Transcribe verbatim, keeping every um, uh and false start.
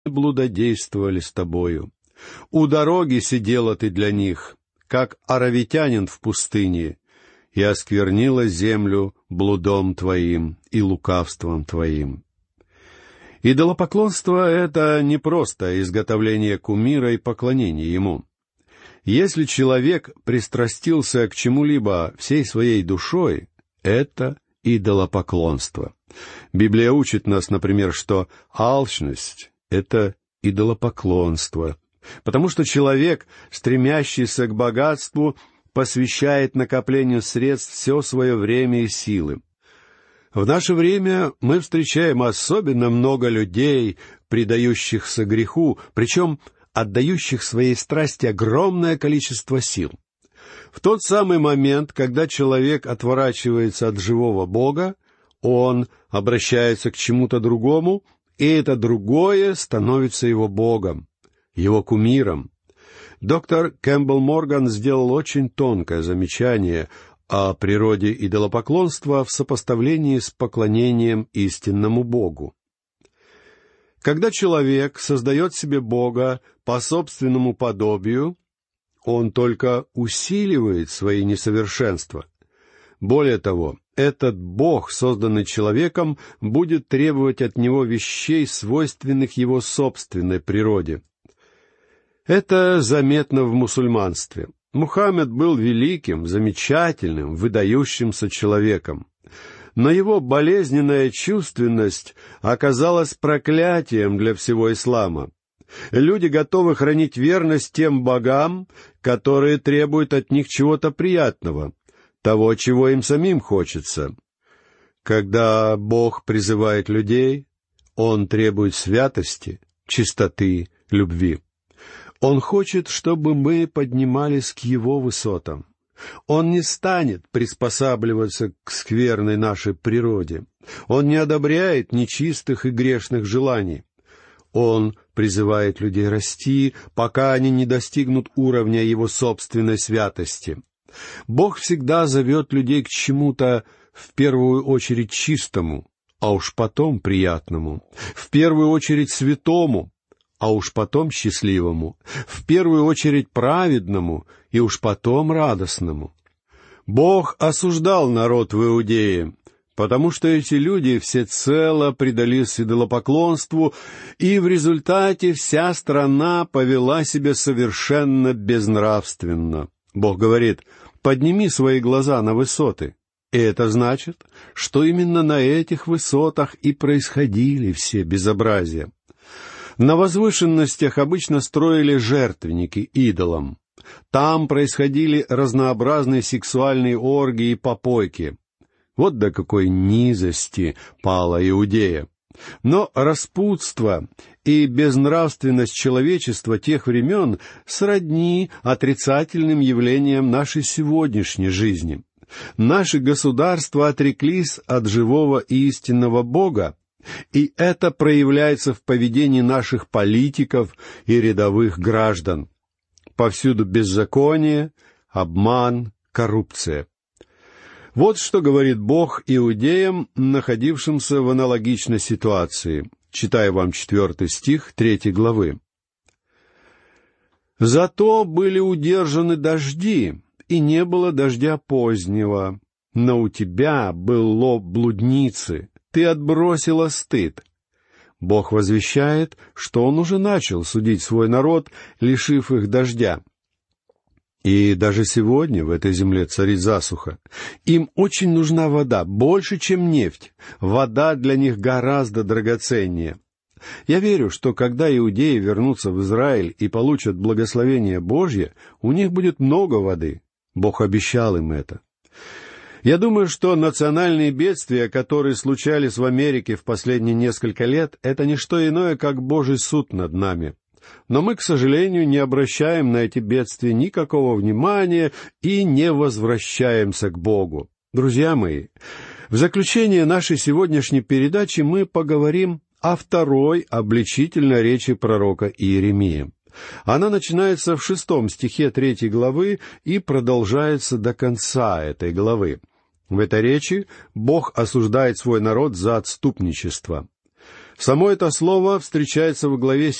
блудодействовали с тобою. У дороги сидела ты для них, как аравитянин в пустыне, и осквернила землю блудом твоим и лукавством твоим». Идолопоклонство — это не просто изготовление кумира и поклонение ему. Если человек пристрастился к чему-либо всей своей душой, это идолопоклонство. Библия учит нас, например, что алчность — это идолопоклонство, потому что человек, стремящийся к богатству, посвящает накоплению средств все свое время и силы. В наше время мы встречаем особенно много людей, предающихся греху, причем отдающих своей страсти огромное количество сил. В тот самый момент, когда человек отворачивается от живого Бога, он обращается к чему-то другому, и это другое становится его Богом, его кумиром. Доктор Кэмпбелл Морган сделал очень тонкое замечание о природе идолопоклонства в сопоставлении с поклонением истинному Богу. Когда человек создает себе Бога по собственному подобию, он только усиливает свои несовершенства. Более того, этот Бог, созданный человеком, будет требовать от него вещей, свойственных его собственной природе. Это заметно в мусульманстве. Мухаммед был великим, замечательным, выдающимся человеком. Но его болезненная чувственность оказалась проклятием для всего ислама. Люди готовы хранить верность тем богам, которые требуют от них чего-то приятного, того, чего им самим хочется. Когда Бог призывает людей, Он требует святости, чистоты, любви. Он хочет, чтобы мы поднимались к Его высотам. Он не станет приспосабливаться к скверной нашей природе. Он не одобряет нечистых и грешных желаний. Он призывает людей расти, пока они не достигнут уровня Его собственной святости. Бог всегда зовет людей к чему-то в первую очередь чистому, а уж потом приятному, в первую очередь святому, а уж потом счастливому, в первую очередь праведному и уж потом радостному. Бог осуждал народ в Иудее, потому что эти люди всецело предались идолопоклонству, и в результате вся страна повела себя совершенно безнравственно. Бог говорит: «Подними свои глаза на высоты». И это значит, что именно на этих высотах и происходили все безобразия. На возвышенностях обычно строили жертвенники идолам. Там происходили разнообразные сексуальные оргии и попойки. Вот до какой низости пала Иудея. Но распутство и безнравственность человечества тех времен сродни отрицательным явлениям нашей сегодняшней жизни. Наши государства отреклись от живого и истинного Бога, и это проявляется в поведении наших политиков и рядовых граждан. Повсюду беззаконие, обман, коррупция. Вот что говорит Бог иудеям, находившимся в аналогичной ситуации. Читаю вам четвертый стих третьей главы. «Зато были удержаны дожди, и не было дождя позднего. Но у тебя был лоб блудницы, ты отбросила стыд». Бог возвещает, что Он уже начал судить свой народ, лишив их дождя. И даже сегодня в этой земле царит засуха. Им очень нужна вода, больше, чем нефть. Вода для них гораздо драгоценнее. Я верю, что когда иудеи вернутся в Израиль и получат благословение Божье, у них будет много воды. Бог обещал им это. Я думаю, что национальные бедствия, которые случались в Америке в последние несколько лет, это не что иное, как Божий суд над нами. Но мы, к сожалению, не обращаем на эти бедствия никакого внимания и не возвращаемся к Богу. Друзья мои, в заключение нашей сегодняшней передачи мы поговорим о второй обличительной речи пророка Иеремии. Она начинается в шестом стихе третьей главы и продолжается до конца этой главы. В этой речи Бог осуждает свой народ за отступничество. Само это слово встречается в главе